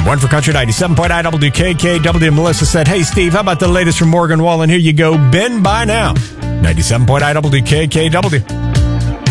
One for Country 97.9 WKKW. Melissa said, hey, Steve, how about the latest from Morgan Wallen? Here you go. Been by now. 97.9 WKKW.